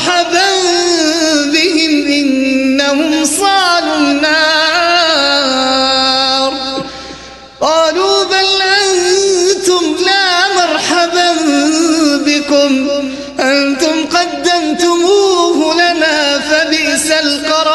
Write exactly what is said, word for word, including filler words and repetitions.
مرحبا بهم إنهم صالوا النار. قالوا بل أنتم لا مرحبا بكم أنتم قدمتموه لنا فبئس القرار.